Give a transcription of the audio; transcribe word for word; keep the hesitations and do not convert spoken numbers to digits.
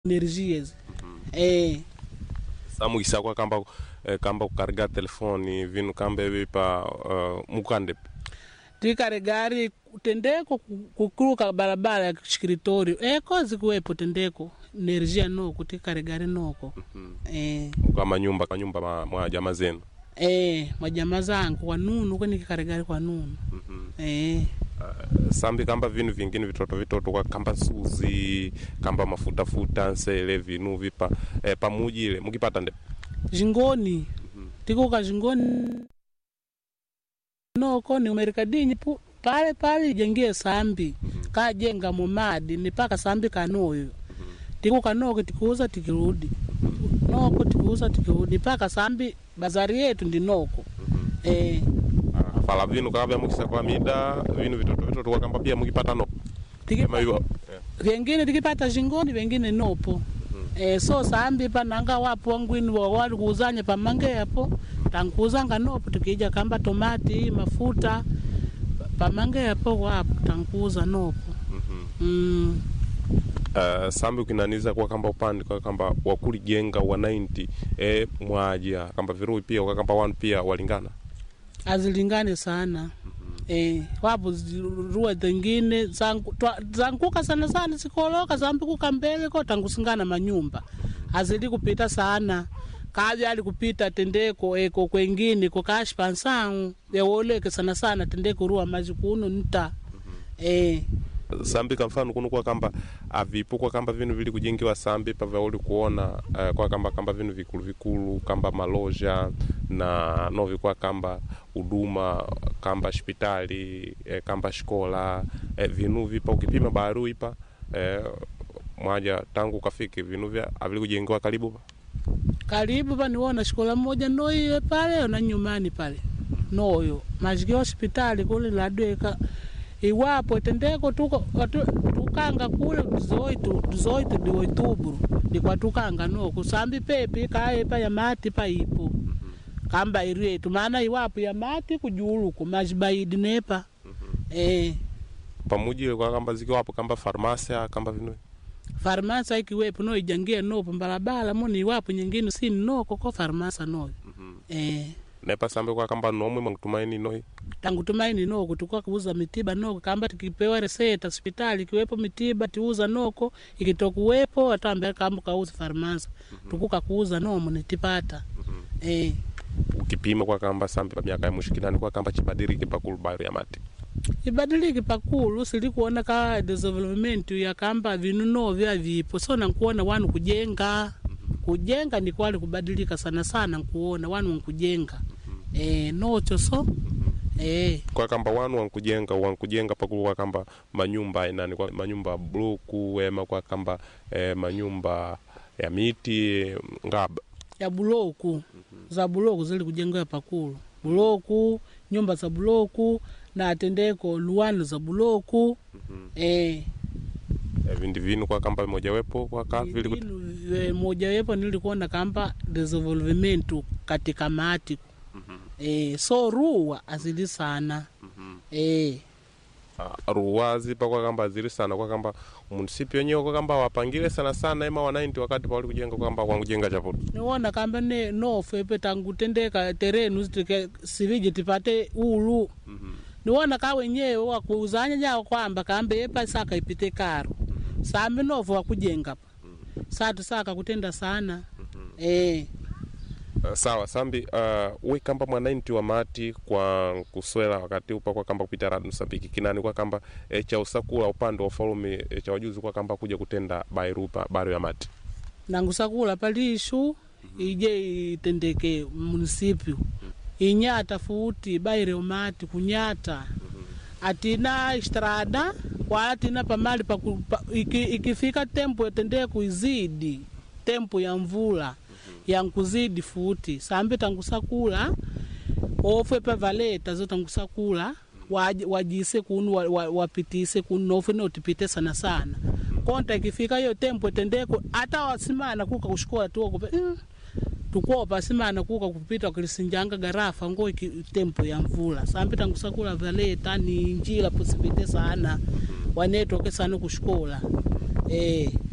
energias. Eh. Samu isakwa kamba eh, kamba kukarga telefoni vinu kamba vipa uh, mukande. Tikarigari tendeko kukuruka barabara ya escritório. Eh kozi kuwepo tendeko energia noko tikarigari noko. Mm-hmm. Eh. Kama nyumba kwa nyumba ma, mwa jamaa zenu. Eh, majama zangu kwa nunu kwani kikarigari kwa nunu. Mm-hmm. Eh. Uh, sambi kamba vinu vingine vitoto vitoto kwa kamba suzi, kamba mafuta futa, nsele vinu vipa eh, pamujile mukipata nde jingoni. Mm-hmm. Tiko ka jingoni noko ni umerikadinyi pu pale pale jengie sambi. Mm-hmm. Ka jenga mumadi ni paka sambi kanoyo. Mm-hmm. Tiko kanoko tikuuza tikirudi. Mm-hmm. Noko tikuuza tikirudi paka sambi bazari yetu ndi noko. Mm-hmm. Eh. Fala vinu kama mukisa kwa mida vinu vitoto vitoto kwa kamba pia mukipata no. Kama hivyo. Vingine tikipata jingoni vingine nopo. Mm-hmm. Eh so sambi pa nanga wapo ngwini wali kuuzanya pa mange hapo. Tankuzanga nopo tukija kamba tomati, mafuta pa mange hapo wapo tankuza nopo. Mhm. Mm. Uh, sambi ukinaniza kwa kamba upande kwa kamba wakuli jenga wa tisini eh mwaja kamba viru pia kwa kamba one pia walingana. Azilingane sana. Mm-hmm. Eh wapo ruwa zingine zangu zanguka sana sana sikoloka zambi kukambele kwa tangusingana manyumba. Azili kupita sana. Kazi ali kupita tendeko eko kwengine kwa cash pansangu yewoleke sana sana tendeko ruwa majikuno nita. Mm-hmm. Eh sambi kwa mfano kuno kwa kamba avipo kwa kamba vinu vili kujengiwa sambi pa vauli kuona uh, kwa kamba kamba vinu vikulu vikulu kamba maloja na novi kwa kamba huduma kamba hospitali eh, kamba shkola eh, vinu vipa ukipima baru ipa eh, mwaja tangu kafiki vinu vya avili kujengiwa karibu pa karibu pa niona shkola moja noyo pale na nyumani pale noyo majikio hospitali kule ladweka iwapo tendeko tuko tukanga kule zoitu zoitu di outubro di kwa tukanga no kusambi pepe kae pa ya mati pa ipo. Mm-hmm. Kamba iretu maana iwapo ya mati kujulu kumajibaidi nepa. Mm-hmm. Eh pamoja kwa kamba ziki wapo kamba farmasia kamba vinu farmasia ikiwepo no ijangie no barabara moni iwapo nyingine si no kwa farmasia no. Mm-hmm. Eh nepa sambe kwa kamba nomwe mtumaini noi tangu tumaini noko tukua kuuza mitiba noko kamba tukipewa reseta hospitali kiwepo mitiba tiuza noko ikitokuwepo atambia kamba kauza farmasa. Mm-hmm. Tukuka kuuza nomo nitipata. Mm-hmm. Eh ukipima kwa kamba sambi pa miaka ya mushikilani kwa kamba chibadilike pakulu bayo ya mati ibadilike pakulu sili kuona ka development ya kamba vinu no vya vipo so na kuona wanu kujenga. Mm-hmm. Kujenga ni kwali kubadilika sana sana kuona wanu kujenga. Mm-hmm. Eh nocho so. Mm-hmm. Eh kwa kamba wanu wankujenga wankujenga pakulu kwa kamba manyumba inani kwa manyumba bloku wema kwa kamba eh, manyumba ya miti ngaba ya bloku. Mm-hmm. Za bloku zili kujenga pakulu bloku nyumba za bloku na atendeko luwano za bloku. Mm-hmm. Eh vindi vinu kwa kamba moja wepo kwa kavili kuti moja wepo nilikuona kamba development katika mati. Mm-hmm. Eh so ruwa azili sana. Mm-hmm. Eh uh, ruwa zipa kwa kamba azili sana kwa kamba municipio nyewe kwa kamba wapangile sana sana ema wa tisini wakati pa wali kujenga kwa kamba kwa kujenga chapo niona kamba ne no fepe tangu tendeka terenu zitike sivije tipate ulu. Mm-hmm. Niona ka wenyewe wa kuuzanya jao kwamba kamba epa saka ipite karo. Mm-hmm. Sambi novo wa kujenga pa. Mm-hmm. Satu saka kutenda sana. Mm-hmm. Eh Uh, sawa sambi uh, we kamba mwanainti wa mati kwa kuswela wakati upa kwa kamba kupita radu Msambiki kinani kwa kamba e, cha usakula upande wa ufalume e, cha wajuzi kwa kamba kuja kutenda bairupa baro ya mati nangu sakula palishu. Mm-hmm. Ije itendeke municipio. Mm-hmm. Inyata futi baire umati kunyata. Mm-hmm. Atina estrada kwa atina pamali pa, pa iki, ikifika tempo yatendeke kuizidi tempo ya mvula. Yankuzidi futi sambi tangusakula ofwe pa valeta zo tangusakula wajise kunu wapitise kunu ofwe no tipite sana sana konta ikifika hiyo tempo tendeko hata wasimana kuka kushikola tu kupe mm, tukopa simana kuka kupita kulisinjanga garafa ngo iki tempo ya mvula sambi tangusakula valeta ni njila posipite sana waneto ke sana kushikola. Eh